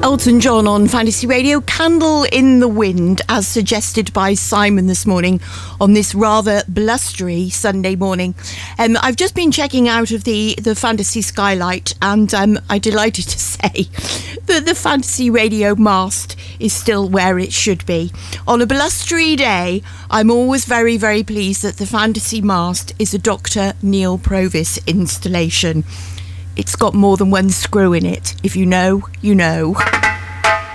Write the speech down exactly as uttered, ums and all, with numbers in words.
Elton John on Fantasy Radio, Candle in the Wind, as suggested by Simon this morning on this rather blustery Sunday morning. Um, I've just been checking out of the, the Fantasy Skylight, and um, I'm delighted to say that the Fantasy Radio mast is still where it should be. On a blustery day, I'm always very, very pleased that the Fantasy mast is a Doctor Neil Provis installation. It's got more than one screw in it. If you know, you know.